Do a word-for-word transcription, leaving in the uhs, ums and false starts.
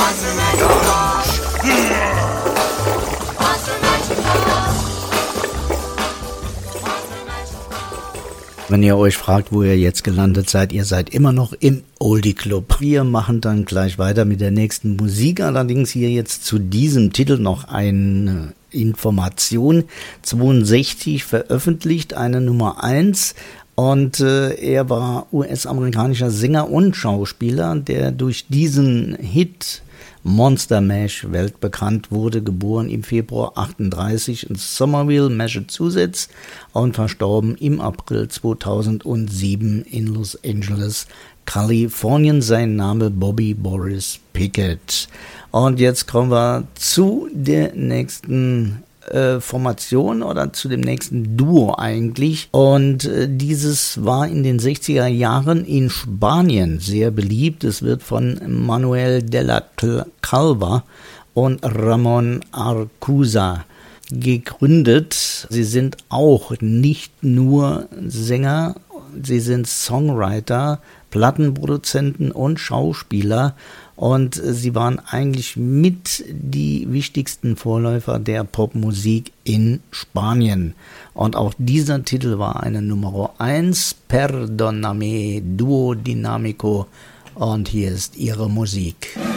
Wenn ihr euch fragt, wo ihr jetzt gelandet seid, ihr seid immer noch im Oldie Club. Wir machen dann gleich weiter mit der nächsten Musik, allerdings hier jetzt zu diesem Titel noch eine Information. zweiundsechzig veröffentlicht, eine Nummer eins, und äh, er war U S-amerikanischer Sänger und Schauspieler, der durch diesen Hit Monster Mash weltbekannt wurde, geboren im Februar achtunddreißig in Somerville, Massachusetts, und verstorben im April zweitausendsieben in Los Angeles, Kalifornien. Sein Name Bobby Boris Pickett. Und jetzt kommen wir zu der nächsten äh, Formation oder zu dem nächsten Duo eigentlich. Und äh, dieses war in den sechziger Jahren in Spanien sehr beliebt. Es wird von Manuel de la Calva und Ramon Arcusa gegründet. Sie sind auch nicht nur Sänger, sie sind Songwriter, Plattenproduzenten und Schauspieler, und sie waren eigentlich mit die wichtigsten Vorläufer der Popmusik in Spanien. Und auch dieser Titel war eine Nummer eins, Perdóname, Duo Dinámico, und hier ist ihre Musik.